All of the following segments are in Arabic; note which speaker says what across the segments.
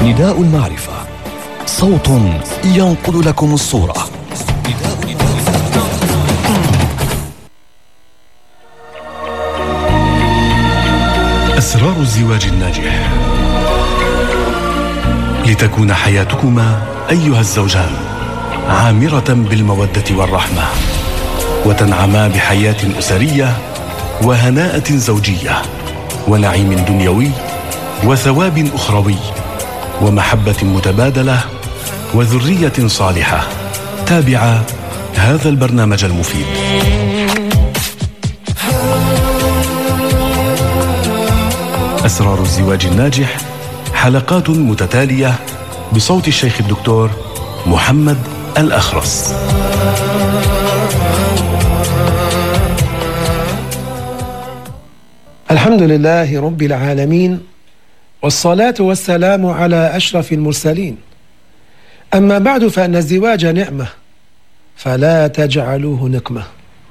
Speaker 1: نداء المعرفة، صوت ينقل لكم الصورة. أسرار الزواج الناجح، لتكون حياتكما أيها الزوجان عامرة بالمودة والرحمة، وتنعما بحياة أسرية وهناءة زوجية ونعيم دنيوي وثواب أخروي ومحبة متبادلة وذرية صالحة. تابع هذا البرنامج المفيد. أسرار الزواج الناجح، حلقات متتالية بصوت الشيخ الدكتور محمد الأخرس.
Speaker 2: الحمد لله رب العالمين، والصلاة والسلام على أشرف المرسلين. أما بعد، فإن الزواج نعمة فلا تجعلوه نقمة.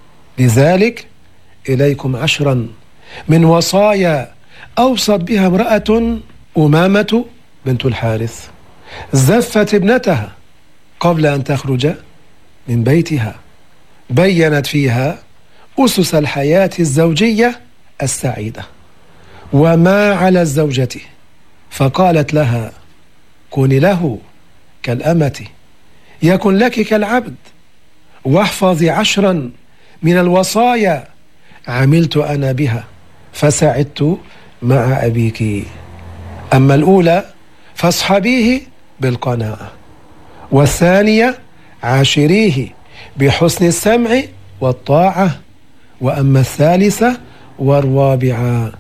Speaker 2: لذلك إليكم 10 من وصايا أوصت بها امرأة أمامة بنت الحارث، زفت ابنتها قبل أن تخرج من بيتها، بيّنت فيها أسس الحياة الزوجية السعيدة وما على الزوجة، فقالت لها: كوني له كالأمة يكن لك كالعبد، واحفظي 10 من الوصايا عملت أنا بها فسعدت مع أبيك. أما الأولى فاصحبيه بالقناعة، والثانية عاشريه بحسن السمع والطاعة، وأما الثالثة والرابعة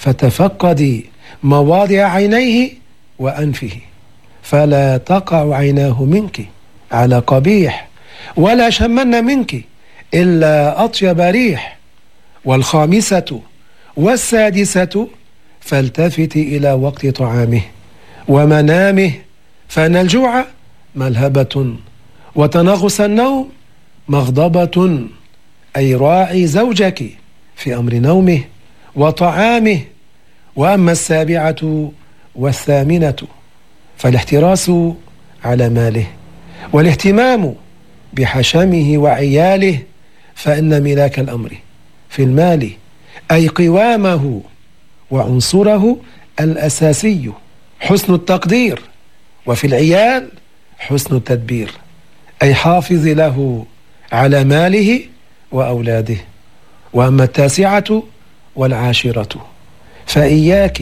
Speaker 2: فتفقدي مواضع عينيه وأنفه، فلا تقع عيناه منك على قبيح، ولا شمن منك إلا أطيب ريح. والخامسة والسادسة فالتفتي إلى وقت طعامه ومنامه، فإن الجوع ملهبة وتنغص النوم مغضبة. أي راعي زوجك في أمر نومه وطعامه. وأما السابعة والثامنة فالاحتراس على ماله والاهتمام بحشمه وعياله، فإن ملاك الأمر في المال أي قوامه وعنصره الأساسي حسن التقدير، وفي العيال حسن التدبير، أي حافظ له على ماله وأولاده. وأما التاسعة والعاشرة فإياك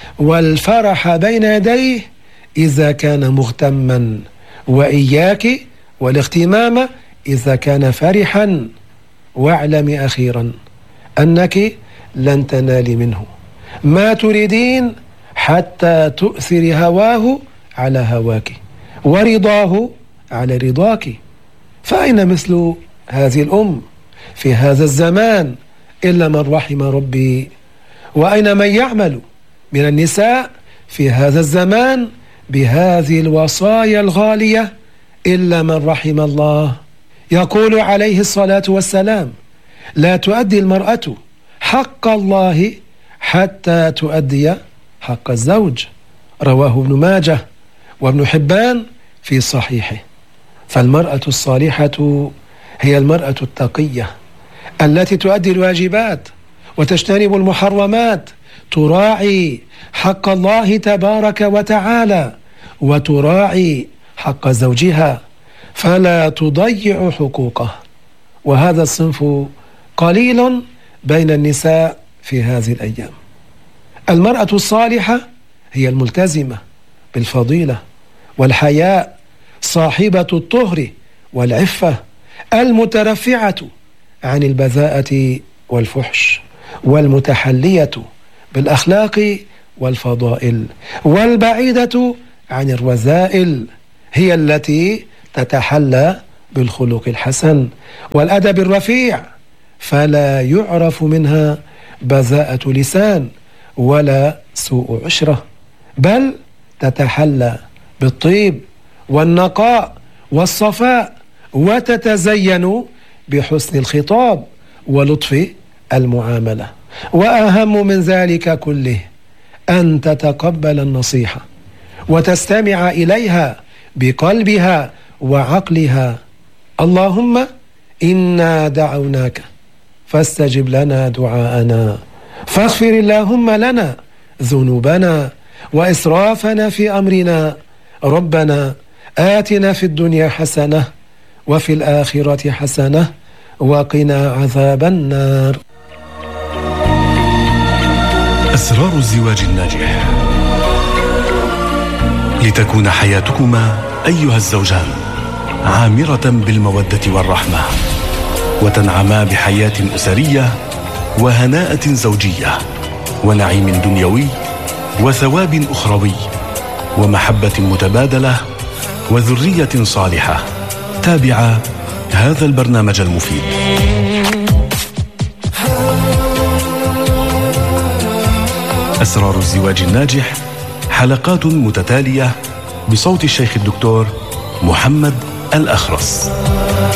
Speaker 2: والفرح بين يديه إذا كان مغتما، وإياك والاغتمام إذا كان فرحا. واعلم أخيرا أنك لن تنالي منه ما تريدين حتى تؤثر هواه على هواك ورضاه على رضاك. فأين مثل هذه الأم في هذا الزمان إلا من رحم ربي؟ وأين من يعمل من النساء في هذا الزمان بهذه الوصايا الغالية إلا من رحم الله؟ يقول عليه الصلاة والسلام: لا تؤدي المرأة حق الله حتى تؤدي حق الزوج. رواه ابن ماجه وابن حبان في صحيحه. فالمرأة الصالحة هي المرأة التقية التي تؤدي الواجبات وتجتنب المحرمات، تراعي حق الله تبارك وتعالى وتراعي حق زوجها، فلا تضيع حقوقه. وهذا الصنف قليل بين النساء في هذه الأيام. المرأة الصالحة هي الملتزمة بالفضيلة والحياء، صاحبة الطهر والعفة، المترفعة عن البذاءة والفحش، والمتحلية بالأخلاق والفضائل، والبعيدة عن الرذائل. هي التي تتحلى بالخلق الحسن والأدب الرفيع، فلا يعرف منها بذاءة لسان ولا سوء عشرة، بل تتحلى بالطيب والنقاء والصفاء، وتتزين بحسن الخطاب ولطف المعاملة. وأهم من ذلك كله أن تتقبل النصيحة وتستمع إليها بقلبها وعقلها. اللهم إنا دعوناك فاستجب لنا دعاءنا، فاغفر اللهم لنا ذنوبنا وإسرافنا في أمرنا. ربنا آتنا في الدنيا حسنة وفي الآخرة حسنة وقنا عذاب النار.
Speaker 1: أسرار الزواج الناجح. لتكون حياتكما أيها الزوجان عامرة بالمودة والرحمة، وتنعما بحياة أسرية وهناءة زوجية ونعيم دنيوي وثواب أخروي ومحبة متبادلة وذرية صالحة. تابع هذا البرنامج المفيد. أسرار الزواج الناجح، حلقات متتالية بصوت الشيخ الدكتور محمد الأخرس.